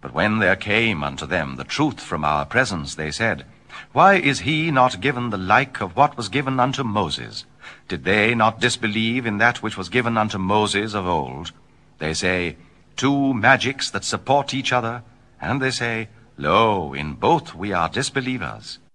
But when there came unto them the truth from our presence, they said, Why is he not given the like of what was given unto Moses? Did they not disbelieve in that which was given unto Moses of old? They say, Two magics that support each other. And they say, Lo, in both we are disbelievers.